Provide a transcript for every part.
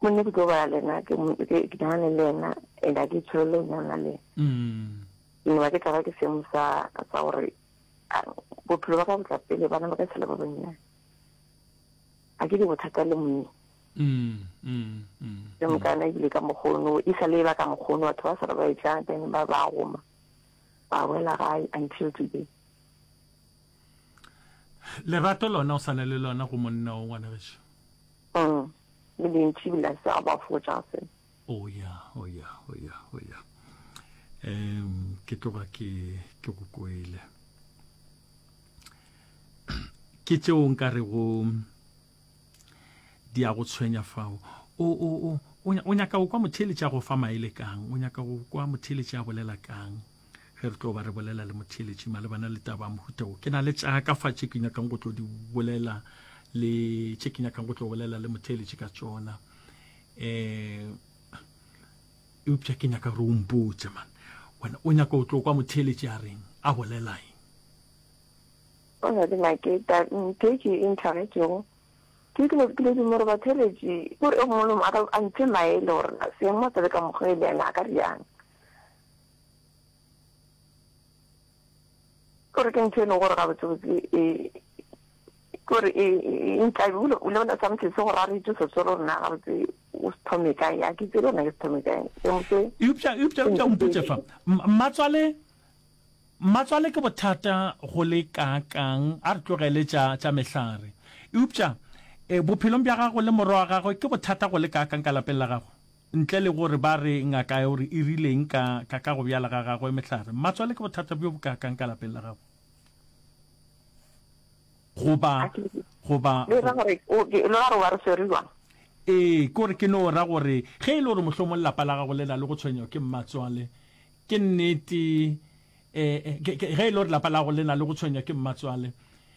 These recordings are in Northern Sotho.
monna ke tlo bala lena ke dana lena and a ke tsholo nyana le mme ke tla ke semo sa gore bophelo ba ka botla pele bana ba ka tshela ba bonna a ke di bothata le monna ke mokana ile ka mogono isa le ba ka mogono batho ba sa ba itla teng ba goma ba wela gae until today lerato lona o sana le lona go monna o ngwana gesho le dintsi bila sa ba fotsa se oh ya ke tloga ke go koele ke tseo nka re go dia go tshwenya fao o nyaka go kwa motheletša go fa maele kang o nyaka go kwa motheletša bolela kang ge re tlo ba re bolela le motheletši malebana le taba mohutego ke na le tša ka fa tše ke nyakang go tlo di bolela le tše ke nyakang go tlo bolela le motheletši ka tšona eupša ke nyaka re o mpotse man wena o nyaka go tlo kwa motheletši a reng a bolela eng ona di maketa ke interretego ke le dimoro ba theletši gore o mongwe a ntse maele gore seemo tse ka mogwe le ena a ka riang gore ke ntse no gore ga botsotsi gore interview o le bona samtse se gore a re itse se tsoro rona ga botse o sthomeka ya ke tselo na ke sthomeka eupša mpotse fa matswale ke bothata go le kakang a re tlogele tša mehlare eupša bophelong bja gago le moro wa gago ke bothata go le kakang ka lapeng la gago ntle le gore ba re ngaka ya gore e rileng ka go bjala ga gago mehlare matswale ke bothata bjo bo kakang ka lapeng la gago goba le ra gore wa re seriwa kore ke no ra gore ge e le gore mohlomong lapa la gago le na le go tshwenywa ke mmatswale ke nnete ge e le gore lapa la gago le na le go tshwenywa ke mmatswale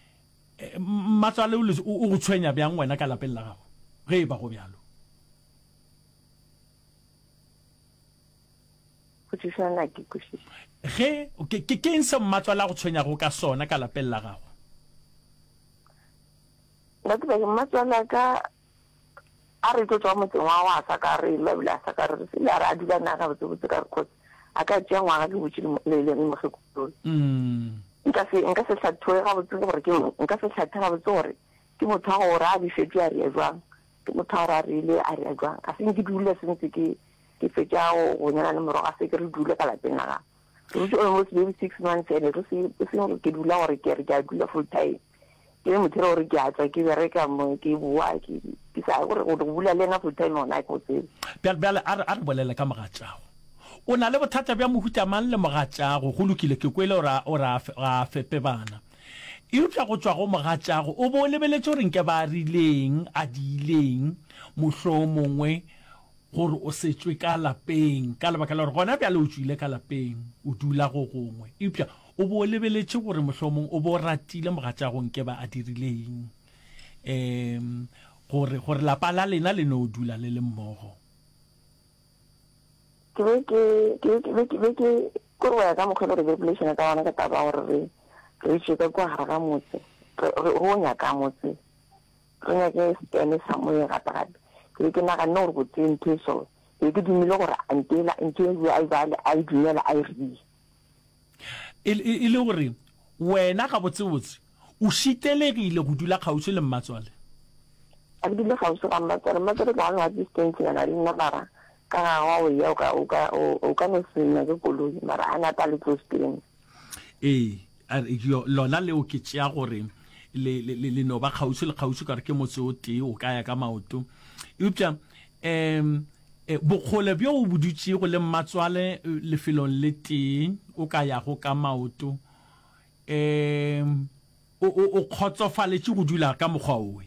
o go tshwenya bjang wena ka lapeng la gago ge e ba go bjalo ke eng se mmatswale a go tshwenyago ka sona ka lapeng la gago mmatswala ka a re tlo tswa motseng wa sa ka re lebla sa ka re se la ra dula na ga botse ka re khotse a ka tšea ngwaga ke botse le mogekolo nka se hlathoe ga botse gore nka se hlathe ga botse gore ke motho wa gore a bifetše a rea jwang ke motho wa gore a rile a rea jwang ka seng ke dule sentse ke fetša go nyana le morogo a se ke re dule ka lapeng la gago re botse almost maybe 6 months ene re se ke dula gore ke a dula full time ke le mothero gore ke a tswa ke bereka mo ke bua ke sa gore go bula le na full time ona ke botsele bjale a re bolela ka mogatšago o na le bothata bja mohuta mang le mogatšago go lokile ke kwele o ra fepe bana eupša go tswa go mogatšago o bo lebeletse gore nke ba rileng a diileng mohlo mongwe gore o setswe ka lapeng ka lebaka la gore gona bjale o tswile ka lapeng o dula go gongwe eupša o bo lebeletse gore mohlomong o bo ratile mogatšago nke ba a dirileng gore lapa la lena le no dula le mmogo ke kore wa ka mokgwa re population ka ona ka taba gore re tšheka kwa gare ga motse go nyaka motse re nyake stene sa moye gape-gape ke nagane gore botse ntho e so ke dumile gore ntho a e dumela a e rile e le gore wena ga botsebotse o šitelegile go dula kgauswi le mmatswale a ke dule kgauswi ga mmatswale ka ga distance yana di nna mara ka ga wa o ya o ka no sena ke koloi mara a nata le close plane lona leo ke tšea gore le no ba kgauswi le kgauswi ka re ke motse o tee o ka ya ka maoto eupša bokgole bjo o bodutše go le mmatswale lefelong le tee o ka yago ka maoto o kgotsofaletše go dula ka mokgwa owe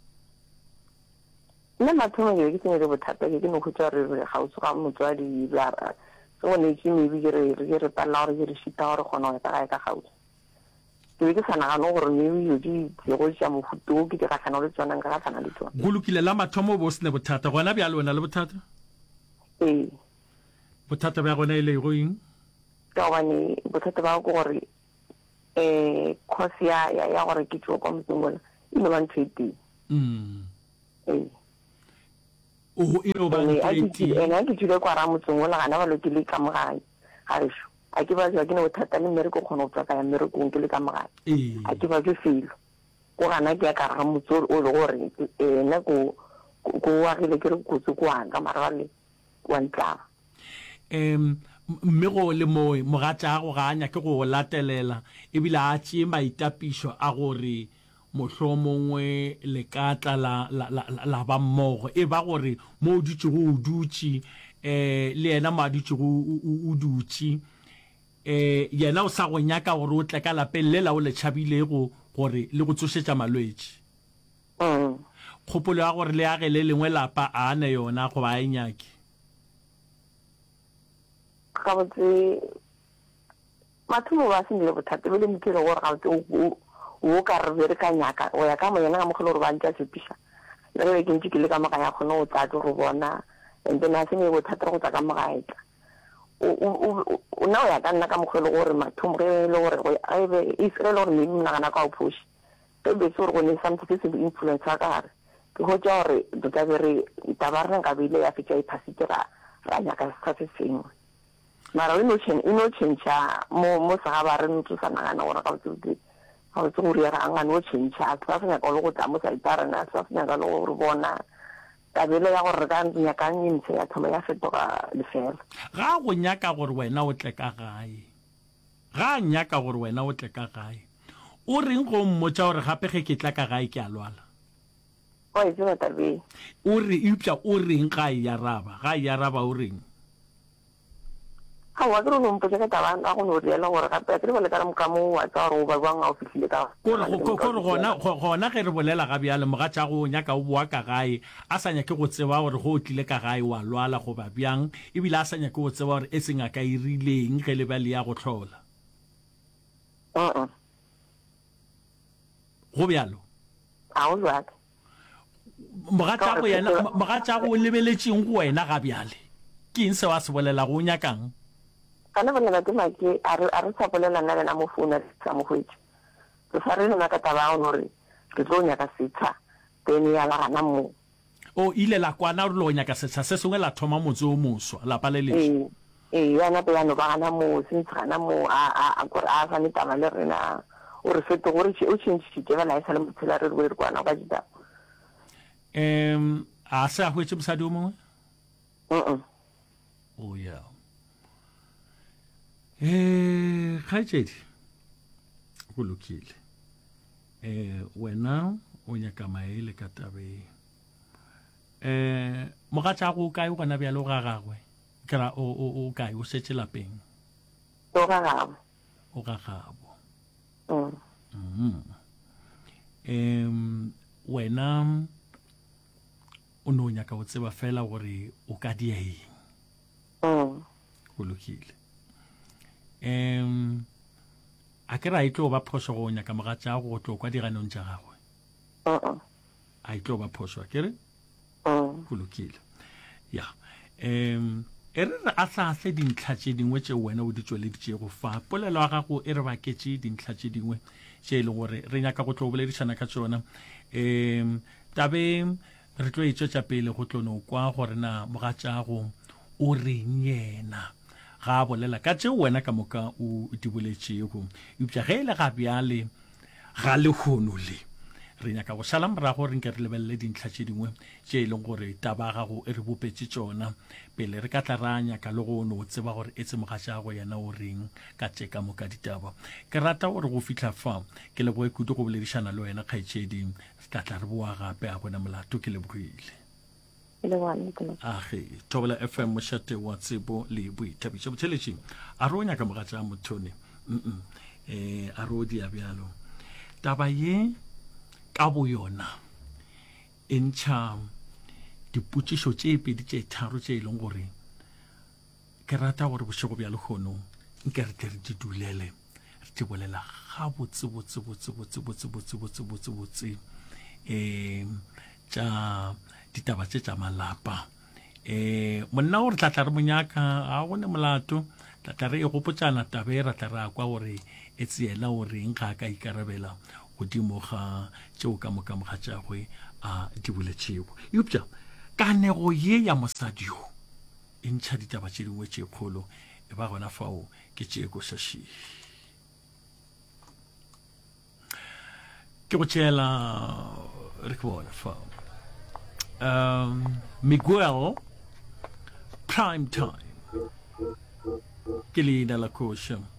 nna mathomo ke tsene le bothata ke no khutsa re gauso ga motswadi ba so ne ke maybe ke re palla gore ke re shita gore gona ga ka gauso ke sa nagana gore maybe yo di go tša mofuto ke ga kana le tsona nka ga kana le tsona go lokile la mathomo bo sene bothata gona bjalo wena le bothata bothata bja gona ile go eng ka bane bothata ba go gore khosi ya gore ke tšwa kwa motseng bona ino ba ntšhete o eno ba ene a ke tsile kwa ra motseng o la gana ba lo ke le ka mogae ga re sho a ke ba ke ne bothata le mmereko kgona go tswa ka ya mmerekong ke le ka mogae a ke ba ke felo ko gana ke ya ka ra motse o le gore ene ko agile ke re kotse kwa ka mara le wa ntla mme go le mogatša go ganya ke go latelela ebile a tšee maitapišo a gore mohlomongwe le ka tla la ba mmogo e ba gore mo o dutšego o dutše le yena mo a dutšego o dutše yena o sa go nyaka gore o tle ka lapeng le la o le tšhabilego gore le go tsošetša malwetši kgopolo ya gore le age le lengwe lapa a ane yona go ba a e nyake ga botse mathomo ba se nile bothata bele mokile gore ga botse o ka re bere ka nyaka o ya ka mo yena ga mogolo gore ba ntša sepiša le ge ke ntse ke le ka moga ya kgone go tlatse go bona and then a se ne bothata go tsa ka mogaetla o na o ya ka nna ka mogolo gore mathomo ge le gore e sere le gore maybe monagana ka o phoši ge bese gore go ne something se se bo influence ka gare ke hotša gore dota bere taba rena nka beile ya fetša e phasitse ra nyaka setha se sengwe mara e no change-a mo sa ba re ntse sa nagana gore ga botse gore ya ga ngane o change-a sa se nyaka le go tla mo sa itarana sa se nyaka le gore bona tabelo ya gore ka nyaka ntshe ya thoma ya fetoga lefela ga go nyaka gore wena o tle ka gae ga nyaka gore wena o tle ka gae o reng go mmotsa gore gape ge ke tla ka gae ke a lwala o e tsena tabe o re upša o reng ga e araba o reng ha wa ke no mpotsa ka taba a go no riela gore gape ke re bolela ka mokamo wa tsa gore o ba bang a o fihlile ka gona ge re bolela ga bjale mogatša go nyaka o boa ka gae a sa nyake go tseba gore go o tlile ka gae wa lwala goba bjang ebile a sa nyake go tseba gore e seng a ka e rileng ge le ba le ya go tlhola go bjalo a o jwaka mogatša go lebeletšeng go wena ga bjale ke eng se wa se bolela go o nyakang kana bona ke make a re sa bolela nna le na mo founa sa mo hwetše ke sa re nna ka taba o re ke tlo nyaka setsha then ya la gana mo o ile la kwana re lo nyaka setsha se sengwe la thoma motse o moswa la pale le yana pe yana ba gana mo se ntshana mo a gore a sa ne taba le rena o re feto gore o tšhentšhitše ba la isa le motshela re re kwana ka dita a se a hwetše mosadi o mongwe o ya kgaetšedi go lokile wena o nyaka maele ka tabeng mogatša go kae gona bjale o ga gagwe kera o kae o šetše lapeng o ga gabo wena o no nyaka go tseba fela gore o ka dia eng go lokile a ke ra e tlo ba phoso go nyaka mogatša go tlo kwa diganong tša gagwe a e tlo ba phoso a kere go lokile ya e re a sa hle dintlha tše dingwe tše wena o di tšweleditše go fa polelo ya gago e re baketše dintlha tše dingwe tše e leng gore re nyaka go tlo boledišana ka tsona tabe re tlo e tšwetša pele go tlo no kwa gore na mogatšago o reng yena ga a bolela ka tšeo wena ka moka o di boletšego eupša ge e le ga bjale ga lekgono le re nyaka go šala morago re nke re lebelele dintlha tše dingwe tše e leng gore taba gago e re bopetše tšona pele re ka tla ra nyaka le go no tseba gore e tse mogatšago yena o reng ka tše ka moka ditaba ke rata gore go fitlha fa ke leboe kudu go boledišana le wena kgaetšedi ka tla re boa gape a bona molato ke lebogile age Thobela FM mošate wa tsebo le boithabišo botheletšeng a re o nyaka mogatša mothone a re o dia bjalo taba ye ka bo yona e ntšha dipotšišo tše pedi tše tharo tše e leng gore ke rata gore bošego bja lekgono nke re tle re di dulele re di bolela ga botsebotse tša ditaba tše tša malapa monna gore tlatla re monyaka a gone molato tlatla re e gopotšana tabe ra tla re a kwa gore e tse yena o reng ga ka ikarabela godimo ga tšeo ka moka mogatšagwe a di boletšego eupša kanego ye ya mosadio e ntšha ditaba tše dingwe tše kgolo e ba gona fao ke tše ko šaši ke go tšeela re ke bona fao Miguel Prime Time ke leina la koša